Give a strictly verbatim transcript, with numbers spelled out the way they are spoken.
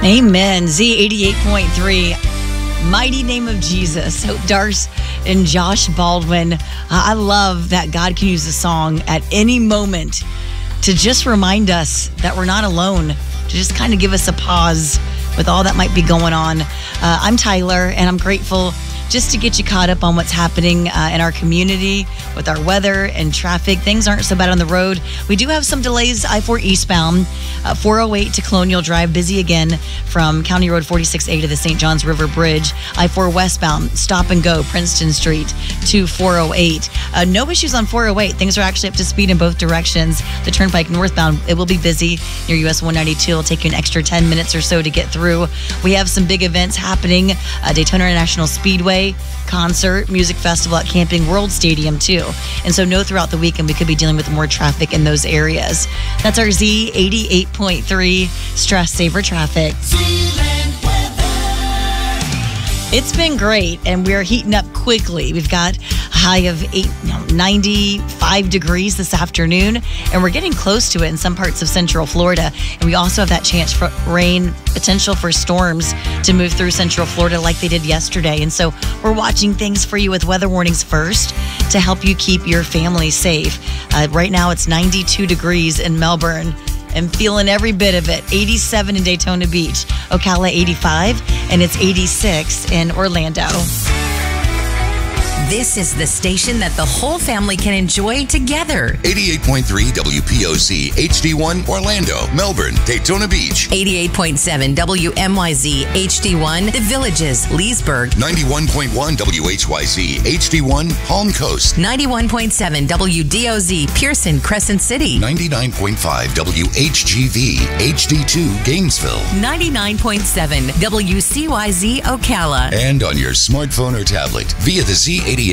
Amen. Z eighty-eight point three. Mighty Name of Jesus. Hope Darce and Josh Baldwin. Uh, I love that God can use a song at any moment to just remind us that we're not alone, to just kind of give us a pause with all that might be going on. Uh, I'm Tyler, and I'm grateful just to get you caught up on what's happening uh, in our community with our weather and traffic. Things aren't so bad on the road. We do have some delays. I four eastbound, uh, four oh eight to Colonial Drive, busy again from County Road forty-six A to the Saint Johns River Bridge. I four westbound, stop and go, Princeton Street to four oh eight. Uh, no issues on four oh eight. Things are actually up to speed in both directions. The Turnpike northbound, it will be busy near U S one ninety-two. It'll take you an extra ten minutes or so to get through. We have some big events happening. Uh, Daytona International Speedway concert, music festival at Camping World Stadium too. And so know throughout the weekend we could be dealing with more traffic in those areas. That's our Z eighty-eight point three Stress Saver Traffic. It's been great, and we're heating up quickly. We've got a high of eight, no, ninety-five degrees this afternoon, and we're getting close to it in some parts of Central Florida. And we also have that chance for rain, potential for storms to move through Central Florida like they did yesterday. And so we're watching things for you with weather warnings first to help you keep your family safe. Uh, right now, it's ninety-two degrees in Melbourne. And feeling every bit of it. eighty-seven in Daytona Beach, Ocala eighty-five, and it's eighty-six in Orlando. This is the station that the whole family can enjoy together. eighty-eight point three W P O C H D one Orlando, Melbourne, Daytona Beach. eighty-eight point seven W M Y Z H D one The Villages, Leesburg. ninety-one point one W H Y Z H D one Palm Coast. ninety-one point seven W D O Z Pearson, Crescent City. ninety-nine point five W H G V H D two Gainesville. ninety-nine point seven W C Y Z Ocala. And on your smartphone or tablet via the Z eighty-eight